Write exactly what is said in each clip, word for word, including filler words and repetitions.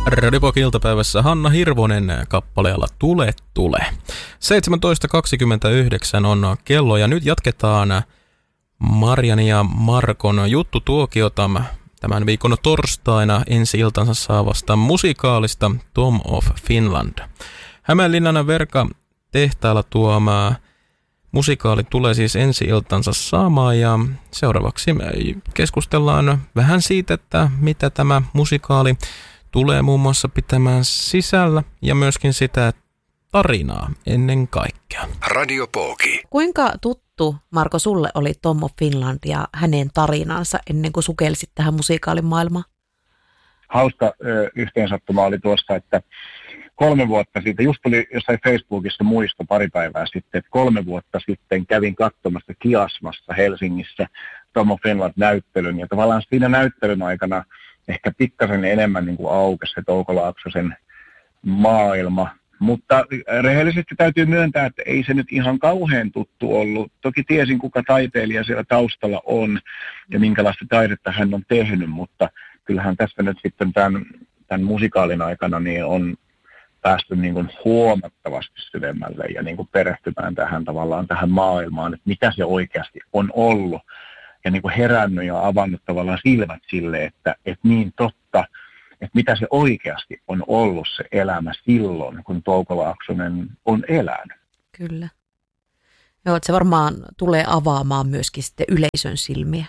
Radio Pop iltapäivässä Hanna Hirvonen kappaleella Tule, tule. seitsemäntoista kaksikymmentäyhdeksän on kello ja nyt jatketaan Marian ja Markon juttutuokiota tämän viikon torstaina ensi iltansa saavasta musikaalista Tom of Finland. Hämeenlinnan Verka tehtaalla tuoma musikaali tulee siis ensi iltansa saamaan ja seuraavaksi keskustellaan vähän siitä, että mitä tämä musikaali tulee muun muassa pitämään sisällä ja myöskin sitä tarinaa ennen kaikkea. Radio Pooki. Kuinka tuttu, Marko, sulle oli Tom of Finland ja hänen tarinansa ennen kuin sukelsit tähän musikaalimaailmaan? Hauska ö, yhteensattuma oli tuosta, että kolme vuotta sitten, just tuli jossain Facebookissa muisto pari päivää sitten, että kolme vuotta sitten kävin katsomassa Kiasmassa Helsingissä Tom of Finland-näyttelyn ja tavallaan siinä näyttelyn aikana ehkä pikkasen enemmän niin kuin aukesi se Touko Laaksosen maailma. Mutta rehellisesti täytyy myöntää, että ei se nyt ihan kauhean tuttu ollut. Toki tiesin, kuka taiteilija siellä taustalla on ja minkälaista taidetta hän on tehnyt, mutta kyllähän tässä nyt sitten tämän, tämän musikaalin aikana niin on päästy niin kuin huomattavasti syvemmälle ja niin kuin perehtymään tähän tavallaan tähän maailmaan, että mitä se oikeasti on ollut. Ja niin kuin herännyt ja avannut tavallaan silmät sille, että, että niin totta, että mitä se oikeasti on ollut se elämä silloin, kun Touko Laaksonen on elänyt. Kyllä. Joo, että se varmaan tulee avaamaan myöskin sitten yleisön silmiä.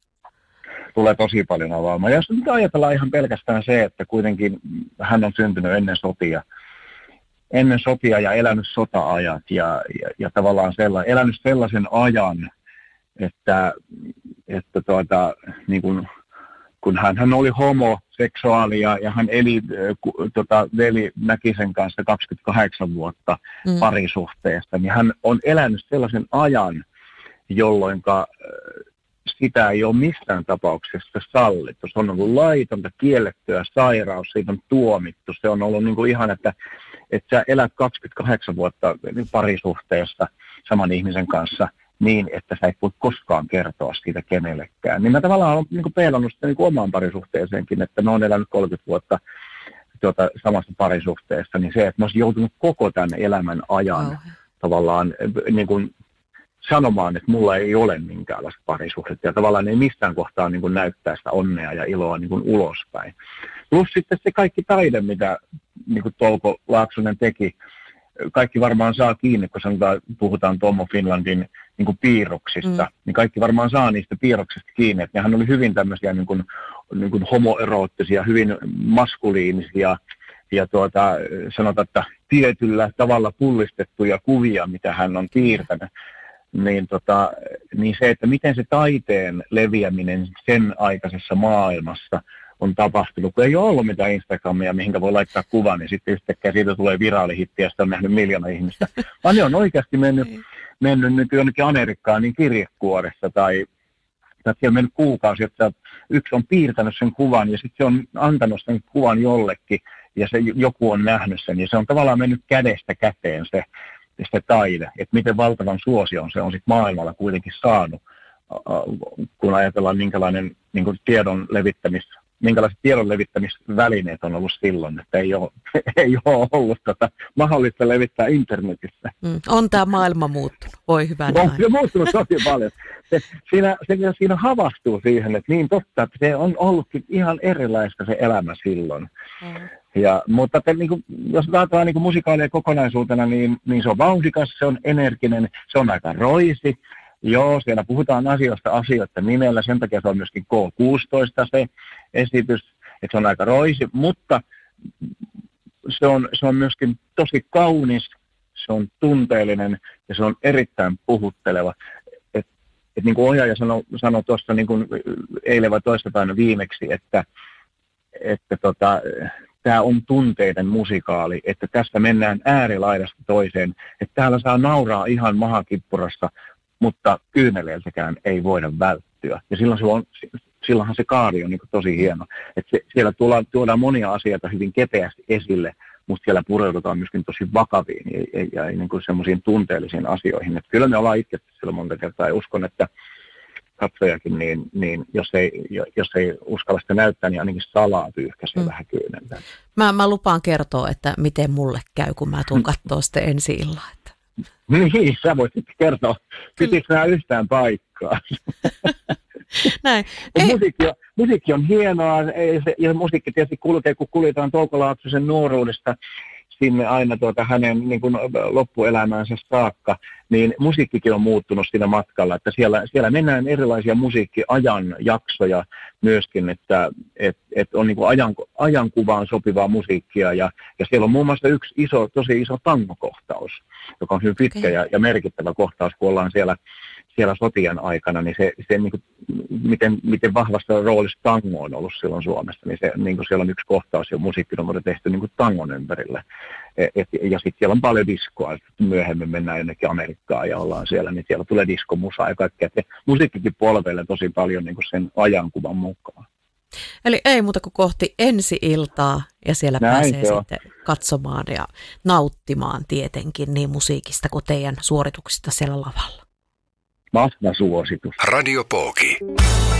Tulee tosi paljon avaamaan. Ja jos nyt ajatellaan ihan pelkästään se, että kuitenkin hän on syntynyt ennen sotia, ennen sotia ja elänyt sota-ajat ja, ja, ja tavallaan sella, elänyt sellaisen ajan, että, että tuota, niin kun, kun hän, hän oli homoseksuaali ja, ja hän eli tota, veli Mäkisen kanssa kaksikymmentäkahdeksan vuotta mm. parisuhteesta, niin hän on elänyt sellaisen ajan, jolloin sitä ei ole missään tapauksessa sallittu. Se on ollut laitonta, kiellettyä, sairaus, siitä on tuomittu. Se on ollut niin kuin ihan, että, että sä elät kaksikymmentäkahdeksan vuotta parisuhteessa saman ihmisen kanssa, niin, että sä et voi koskaan kertoa siitä kenellekään. Niin mä tavallaan olen niin peilannut sitä niin omaan parisuhteeseenkin, että mä oon elänyt kolmekymmentä vuotta tuota, samassa parisuhteessa, niin se, että mä olisin joutunut koko tämän elämän ajan oh. tavallaan niin kuin sanomaan, että mulla ei ole minkäänlaista parisuhdetta ja tavallaan ei missään kohtaa niin kuin näyttää sitä onnea ja iloa niin kuin ulospäin. Plus sitten se kaikki taide, mitä niin kuin Touko Laaksonen teki, kaikki varmaan saa kiinni, kun sanotaan, puhutaan Tom of Finlandin niin kuin piirroksista, mm. niin kaikki varmaan saa niistä piirroksista kiinni. Että nehän oli hyvin tämmöisiä niin kuin, niin kuin homoeroottisia, hyvin maskuliinisia ja tuota, sanotaan, että tietyllä tavalla pullistettuja kuvia, mitä hän on piirtänyt. Niin, tota, niin se, että miten se taiteen leviäminen sen aikaisessa maailmassa on tapahtunut, kun ei ole ollut mitään Instagramia, mihinkä voi laittaa kuvan, niin sitten yhtäkkiä siitä tulee viraalihitti ja sitä on nähnyt miljoona ihmistä. Vaan ne on oikeasti mennyt, mennyt nyt jonnekin Amerikkaan niin kirjekuoressa tai, tai siellä on mennyt kuukausi, että yksi on piirtänyt sen kuvan ja sitten se on antanut sen kuvan jollekin ja se joku on nähnyt sen ja se on tavallaan mennyt kädestä käteen se, se taide, että miten valtavan suosion se on sitten maailmalla kuitenkin saanut, kun ajatellaan minkälainen niin kuin tiedon levittämis, minkälaiset tiedon levittämisvälineet on ollut silloin, että ei ole, ei ole ollut tota mahdollista levittää internetissä. Mm, on tämä maailma muuttunut, voi hyvä näin. On se muuttunut tosi paljon. Se, siinä, se, siinä havastuu siihen, että niin totta, että se on ollutkin ihan erilaista se elämä silloin. Mm. Ja, mutta te, niin kuin, jos ajatellaan niin musikaalia kokonaisuutena, niin, niin se on vauhdikas, se on energinen, se on aika roisi. Joo, siellä puhutaan asioista asioita nimellä, sen takia se on myöskin K kuusitoista se esitys, että se on aika roisi, mutta se on, se on myöskin tosi kaunis, se on tunteellinen ja se on erittäin puhutteleva. Et, et niin kuin ohjaaja sanoi sano tuossa niin kuin eilen vai toistapäivänä viimeksi, että, että tota, tämä on tunteiden musikaali, että tässä mennään äärilaidasta toiseen, että täällä saa nauraa ihan mahakippurassa, mutta kyyneleiltäkään ei voida välttyä. Ja silloin, se on, silloinhan se kaari on niin kuin tosi hieno. Että se, siellä tuodaan, tuodaan monia asioita hyvin kepeästi esille, mutta siellä pureudutaan myöskin tosi vakaviin ja, ja, ja niin kuin semmoisiin tunteellisiin asioihin. Että kyllä me ollaan itse siellä monta kertaa ja uskon, että katsojakin, niin, niin jos, ei, jos ei uskalla sitä näyttää, niin ainakin salaa pyyhkäisee mm. vähän kyyneltä. Mä, mä lupaan kertoa, että miten mulle käy, kun mä tuun kattoo sitten ensi illalla. Että... Niin, sä voit sitten kertoa. Pitikö nämä yhtään paikkaa? Näin. Musiikki, on, musiikki on hienoa, ei se, ja musiikki tietysti kulkee, kun kuljetaan Touko Laaksosen nuoruudesta sinne aina tuota hänen niin kuin loppuelämäänsä saakka, niin musiikkikin on muuttunut siinä matkalla, että siellä, siellä mennään erilaisia musiikkiajan jaksoja myöskin, että et, et on niin kuin ajan, ajankuvaan sopivaa musiikkia, ja, ja siellä on muun muassa yksi iso, tosi iso tangokohtaus, joka on hyvin pitkä okay. ja, ja merkittävä kohtaus, kun ollaan siellä siellä sotien aikana, niin se, se niin kuin, miten, miten vahvasta roolissa tango on ollut silloin Suomessa, niin, se, niin kuin siellä on yksi kohtaus jo musiikkinumero tehty niin kuin tangon ympärille. Et, et, ja sitten siellä on paljon diskoa, myöhemmin mennään jonnekin Amerikkaan ja ollaan siellä, niin siellä tulee diskomusaa ja kaikkea. Et musiikkikin polveilee tosi paljon niin kuin sen ajankuvan mukaan. Eli ei muuta kuin kohti ensi-iltaa ja siellä Näin pääsee sitten katsomaan ja nauttimaan tietenkin niin musiikista kuin teidän suorituksista siellä lavalla. Vahva suositus. Radio Pooki.